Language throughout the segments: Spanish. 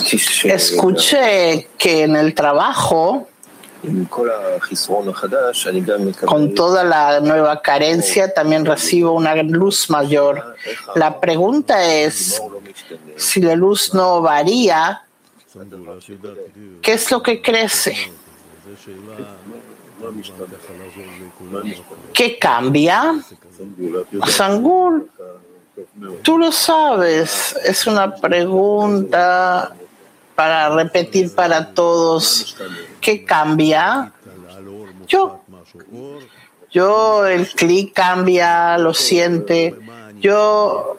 Escuché que en el trabajo, con toda la nueva carencia, también recibo una luz mayor. La pregunta es, si la luz no varía, ¿qué es lo que crece? ¿Qué cambia? Sangul, tú lo sabes, es una pregunta para repetir para todos. ¿Qué cambia? El clic cambia, lo siente. Yo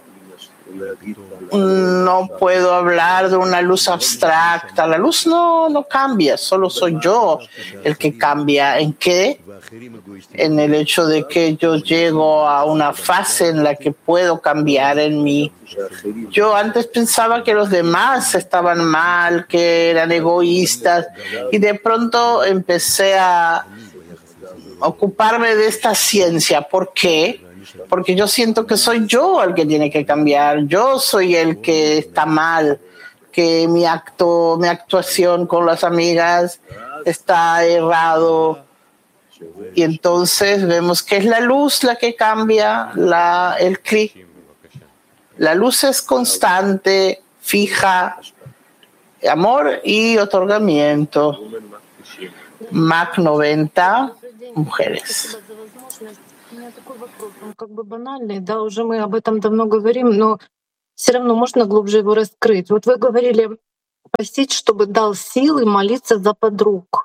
no puedo hablar de una luz abstracta. La luz no cambia, solo soy yo el que cambia. ¿En qué? En el hecho de que yo llego a una fase en la que puedo cambiar en mí. Yo antes pensaba que los demás estaban mal, que eran egoístas, y de pronto empecé a ocuparme de esta ciencia. ¿Por qué? Porque yo siento que soy yo el que tiene que cambiar. Yo soy el que está mal, que mi actuación con las amigas está errado. Y entonces vemos que es la luz la que cambia el clic. La luz es constante, fija, amor y otorgamiento. Mac 90, mujeres. У меня такой вопрос, он как бы банальный, да, уже мы об этом давно говорим, но все равно можно глубже его раскрыть. Вот вы говорили просить, чтобы дал силы молиться за подруг.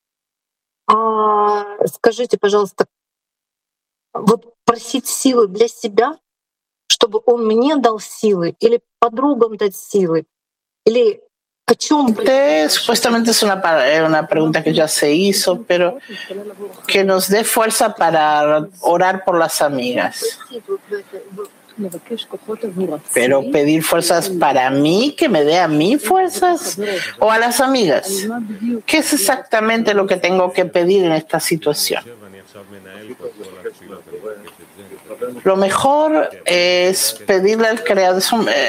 Скажите, пожалуйста, вот просить силы для себя, чтобы он мне дал силы, или подругам дать силы, или Supuestamente es una pregunta que ya se hizo, pero que nos dé fuerza para orar por las amigas. Pero pedir fuerzas para mí, que me dé a mí fuerzas, o a las amigas. ¿Qué es exactamente lo que tengo que pedir en esta situación? Lo mejor es pedirle al Creador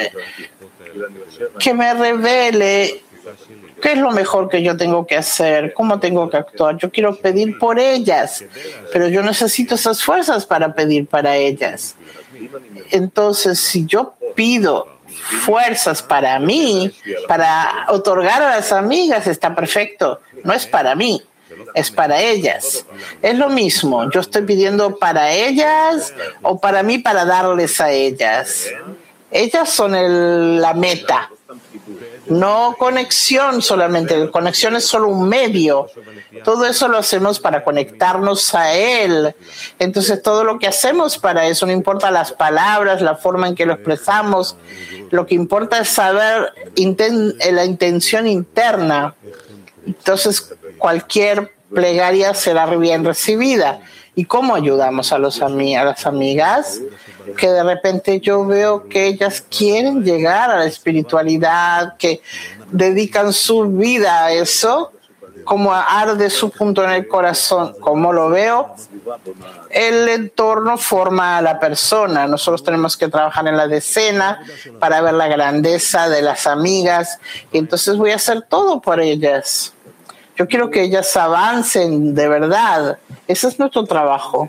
que me revele qué es lo mejor que yo tengo que hacer, cómo tengo que actuar. Yo quiero pedir por ellas, pero yo necesito esas fuerzas para pedir para ellas. Entonces, si yo pido fuerzas para mí, para otorgar a las amigas, está perfecto. No es para mí, es para ellas. Es lo mismo, yo estoy pidiendo para ellas o para mí para darles a ellas. Ellas son la meta, no conexión solamente. Conexión es solo un medio. Todo eso lo hacemos para conectarnos a Él. Entonces, todo lo que hacemos para eso, no importa las palabras, la forma en que lo expresamos, lo que importa es saber la intención interna. Entonces, cualquier plegaria será bien recibida. ¿Y cómo ayudamos a las amigas? Que de repente yo veo que ellas quieren llegar a la espiritualidad, que dedican su vida a eso, como arde su punto en el corazón. Como lo veo, el entorno forma a la persona. Nosotros tenemos que trabajar en la decena para ver la grandeza de las amigas, y entonces voy a hacer todo por ellas. Yo quiero que ellas avancen de verdad. Ese es nuestro trabajo.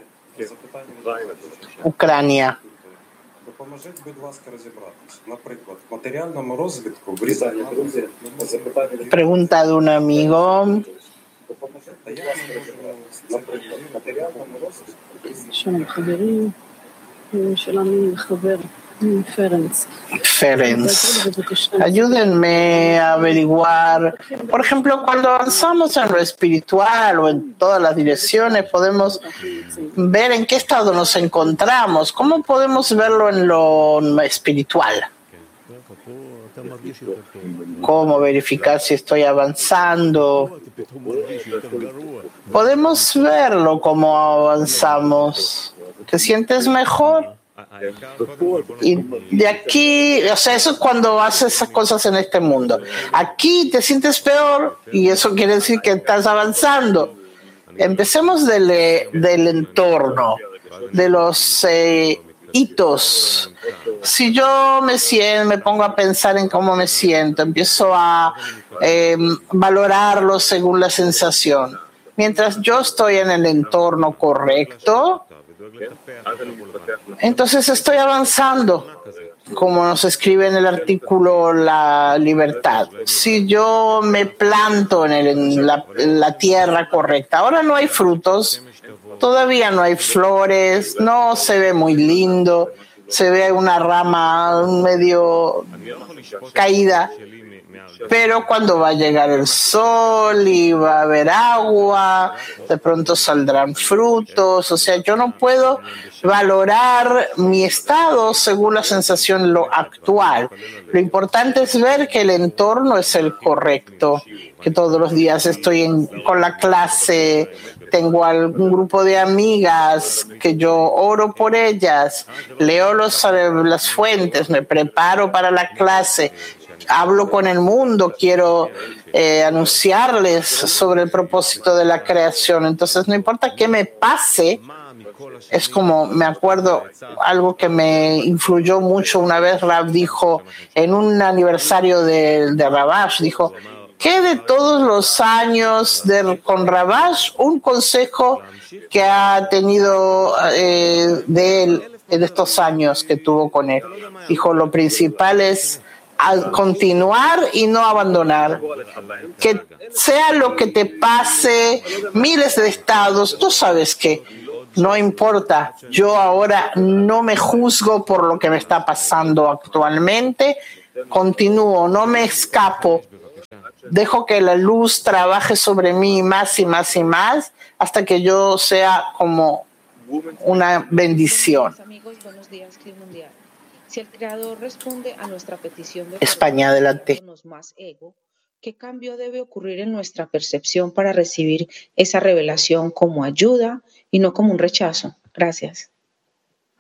Ucrania. Pregunta de un amigo. Ferenc, ayúdenme a averiguar, por ejemplo, cuando avanzamos en lo espiritual o en todas las direcciones, podemos ver en qué estado nos encontramos. ¿Cómo podemos verlo en lo espiritual? ¿Cómo verificar si estoy avanzando? Podemos verlo como avanzamos. ¿Te sientes mejor? Y de aquí, o sea, eso es cuando haces esas cosas en este mundo. Aquí te sientes peor y eso quiere decir que estás avanzando. Empecemos del entorno, de los hitos. Si yo me pongo a pensar en cómo me siento, empiezo a valorarlo según la sensación. Mientras yo estoy en el entorno correcto, entonces estoy avanzando, como nos escribe en el artículo La Libertad. Si yo me planto en la tierra correcta, ahora no hay frutos, todavía no hay flores, no se ve muy lindo, se ve una rama medio caída, pero cuando va a llegar el sol y va a haber agua, de pronto saldrán frutos. O sea, yo no puedo valorar mi estado según la sensación lo actual. Lo importante es ver que el entorno es el correcto, que todos los días estoy con la clase, tengo algún grupo de amigas que yo oro por ellas, leo las fuentes, me preparo para la clase, hablo con el mundo, quiero anunciarles sobre el propósito de la creación. Entonces, no importa qué me pase, es como, me acuerdo, algo que me influyó mucho. Una vez Rab dijo, en un aniversario de Rabash, dijo, ¿qué de todos los años con Rabash, un consejo que ha tenido de él en estos años que tuvo con él? Dijo, lo principal es continuar y no abandonar. Que sea lo que te pase, miles de estados, tú sabes que no importa. Yo ahora no me juzgo por lo que me está pasando actualmente, continúo, no me escapo. Dejo que la luz trabaje sobre mí más y más y más hasta que yo sea como una bendición. Amigos, buenos días, Club Mundial. Si el Creador responde a nuestra petición de España, adelante. más ego, ¿qué cambio debe ocurrir en nuestra percepción para recibir esa revelación como ayuda y no como un rechazo? Gracias.